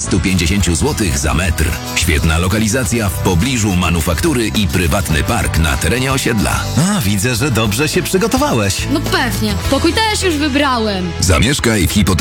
250 zł za metr. Świetna lokalizacja w pobliżu manufaktury i prywatny park na terenie osiedla. A, widzę, że dobrze się przygotowałeś. No pewnie. Pokój też już wybrałem. Zamieszkaj w